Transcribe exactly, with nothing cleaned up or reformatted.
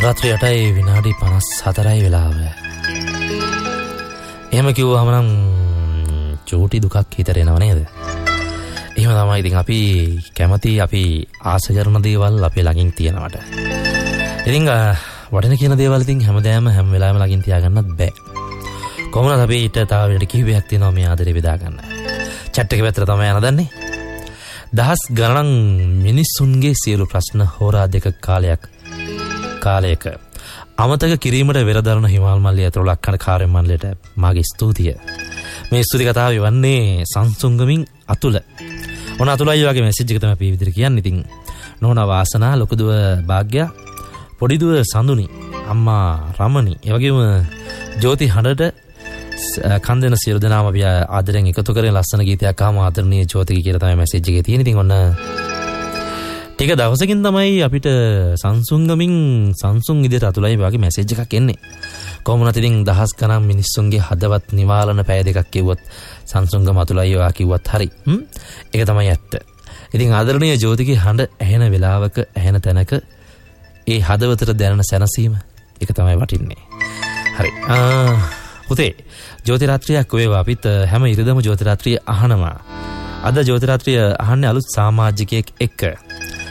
රාත්‍රී අටයි විනාඩි පනස් හතරයි වෙලාව. එහෙම කිව්වම නම් චූටි දුකක් හිතට එනව නේද? එහෙම තමයි. ඉතින් අපි කැමති අපි ආස කරන දේවල් අපේ ළඟින් තියෙනවට. ඉතින් වටින කියන දේවල් ඉතින් හැමදාම හැම වෙලාවෙම ළඟින් තියාගන්නත් බෑ. කොහොමද අපි ඊට තව වෙලට කිහිපයක් තියෙනවා මේ ආදරේ බෙදා ගන්න. chat එක පැත්තට තමයි යනදන්නේ. දහස් ගණන් මිනිස්සුන්ගේ සියලු ප්‍රශ්න හෝරා දෙක කාලයක් කාලයක අමතක කිරීමට වෙරදරන හිමාල් මල්ලිය ඇතුළු ලක්කන කාර්ය මණ්ඩලයට මාගේ ස්තුතිය. මේ ස්තුති කතාව වන්නේ සංසුන්ගමින් අතුල. ඔන අතුලයි වගේ මැසේජ් එක තමයි අපි විදිහට කියන්නේ. ඉතින් නෝනා වාසනා, ලොකුදුව භාග්‍ය, පොඩිදුව සඳුනි, අම්මා රමණි, ඒ වගේම ජෝති හඬට කන්දෙන සියලු දෙනාම අපි ආදරෙන් එකතු කරගෙන ලස්සන ගීතයක් අහම ආදරණීය ජෝතික කියලා තමයි මැසේජ් එකේ තියෙන්නේ. ඉතින් ඔන්න ටික දවසකින් තමයි අපිට සංසුන්ගමින් සංසුන් විදිහට අතුලයි වගේ මැසේජ් එකක් එන්නේ. කොහොම නැති ඉතින් දහස් ගණන් මිනිස්සුන්ගේ හදවත් නිවාලන පැය දෙකක් කිව්වොත් සංසුන්ගම අතුලයි වා කිව්වත් හරි. හ්ම් ඒක තමයි ඇත්ත. ඉතින් ආදරණීය ජෝතිකේ හඬ ඇහෙන වෙලාවක ඇහෙන තැනක ඒ හදවතට දැනෙන සැනසීම ඒක තමයි වටින්නේ. හරි. ආ පුතේ ජෝති රාත්‍රියක් වේවා. අපිත් හැම ඉරිදම ජෝති රාත්‍රිය අහනවා. අද ජෝති රාත්‍රිය අහන්නේ අලුත් සමාජිකයෙක් එක්ක.